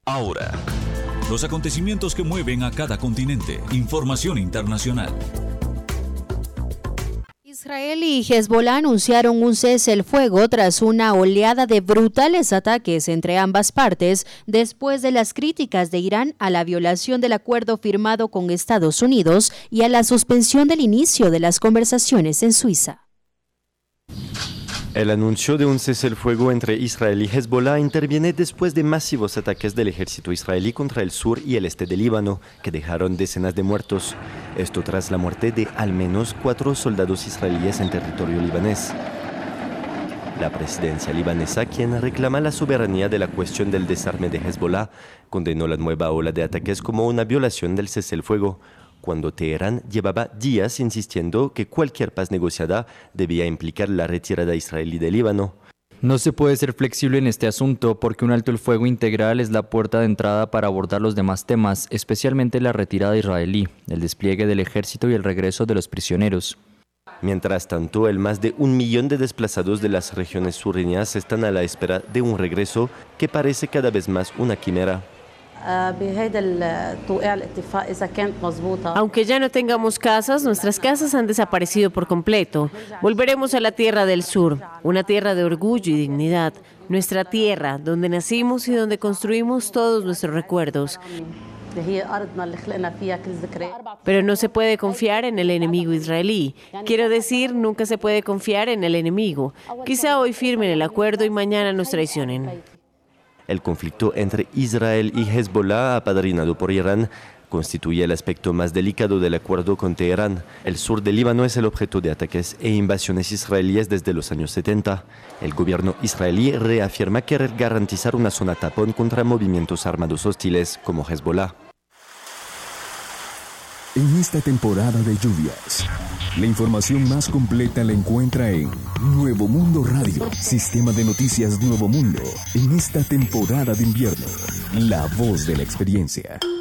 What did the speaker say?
Ahora, los acontecimientos que mueven a cada continente. Información internacional. Israel y Hezbollah anunciaron un cese el fuego tras una oleada de brutales ataques entre ambas partes después de las críticas de Irán a la violación del acuerdo firmado con Estados Unidos y a la suspensión del inicio de las conversaciones en Suiza. El anuncio de un cese el fuego entre Israel y Hezbollah interviene después de masivos ataques del ejército israelí contra el sur y el este del Líbano, que dejaron decenas de muertos. Esto tras la muerte de al menos 4 soldados israelíes en territorio libanés. La presidencia libanesa, quien reclama la soberanía de la cuestión del desarme de Hezbollah, condenó la nueva ola de ataques como una violación del cese el fuego, cuando Teherán llevaba días insistiendo que cualquier paz negociada debía implicar la retirada israelí del Líbano. No se puede ser flexible en este asunto porque un alto el fuego integral es la puerta de entrada para abordar los demás temas, especialmente la retirada israelí, el despliegue del ejército y el regreso de los prisioneros. Mientras tanto, el más de 1 millón de desplazados de las regiones sureñas están a la espera de un regreso que parece cada vez más una quimera. Aunque ya no tengamos casas, nuestras casas han desaparecido por completo. Volveremos a la tierra del sur, una tierra de orgullo y dignidad, nuestra tierra donde nacimos y donde construimos todos nuestros recuerdos. Pero no se puede confiar en el enemigo israelí. Quiero decir, nunca se puede confiar en el enemigo. Quizá hoy firmen el acuerdo y mañana nos traicionen. El conflicto entre Israel y Hezbollah, apadrinado por Irán, constituye el aspecto más delicado del acuerdo con Teherán. El sur del Líbano es el objeto de ataques e invasiones israelíes desde los años 70. El gobierno israelí reafirma querer garantizar una zona tapón contra movimientos armados hostiles como Hezbollah. En esta temporada de lluvias, la información más completa la encuentra en Nuevo Mundo Radio, sistema de noticias Nuevo Mundo. En esta temporada de invierno, la voz de la experiencia.